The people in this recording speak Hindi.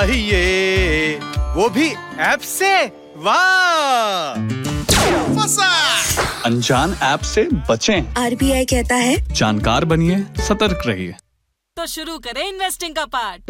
ये वो भी ऐप से? वाह! फंसा! अनजान ऐप से बचें। आरबीआई कहता है जानकार बनिए, सतर्क रहिए। तो शुरू करें इन्वेस्टिंग का पार्ट।